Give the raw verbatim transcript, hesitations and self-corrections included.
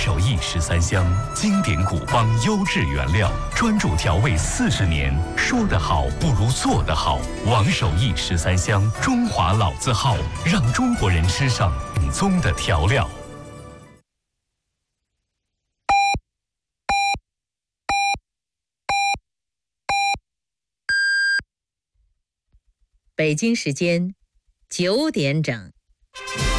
守义十三香，经典古方，优质原料，专注调味四十年。说得好不如做得好。王守义十三香，中华老字号，让中国人吃上正宗的调料。 北京时间九点整。